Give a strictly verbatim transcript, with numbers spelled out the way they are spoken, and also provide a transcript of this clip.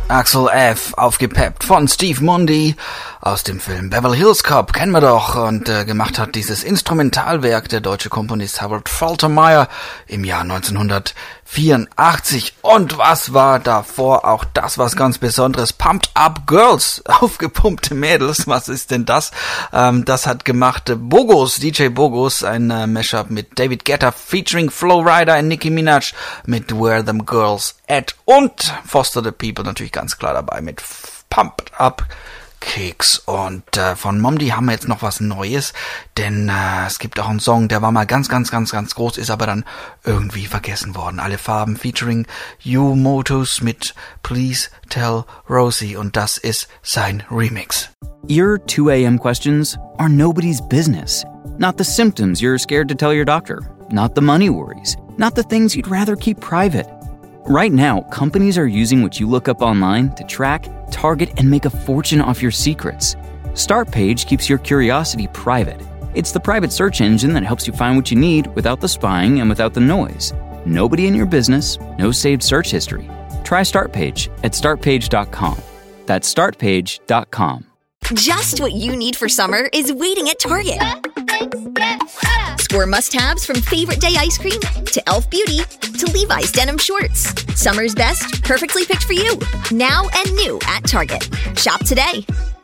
Axel F. aufgepeppt von Steve Mundy aus dem Film Beverly Hills Cop, kennen wir doch, und äh, gemacht hat dieses Instrumentalwerk der deutsche Komponist Harold Faltermeyer im Jahr neunzehnhundertvierundachtzig. Und was war davor? Auch das was ganz Besonderes. Pumped Up Girls, aufgepumpte Mädels, was ist denn das? Ähm, das hat gemacht äh, Bogos, D J Bogos, ein äh, Mashup mit David Guetta featuring Flo Rida und Nicki Minaj mit Where Them Girls At und Foster the People natürlich ganz klar dabei mit Pumped Up Kicks. Und äh, von Momdi haben wir jetzt noch was Neues, denn äh, es gibt auch einen Song, der war mal ganz, ganz, ganz, ganz groß, ist aber dann irgendwie vergessen worden. Alle Farben featuring You Motos mit Please Tell Rosie, und das ist sein Remix. Your two a.m. questions are nobody's business. Not the symptoms you're scared to tell your doctor. Not the money worries. Not the things you'd rather keep private. Right now, companies are using what you look up online to track, target, and make a fortune off your secrets. Startpage keeps your curiosity private. It's the private search engine that helps you find what you need without the spying and without the noise. Nobody in your business, no saved search history. Try Startpage at start page dot com. That's start page dot com. Just what you need for summer is waiting at Target. Score must-haves from Favorite Day ice cream to e l f Beauty to Levi's denim shorts. Summer's best, perfectly picked for you. Now and new at Target. Shop today.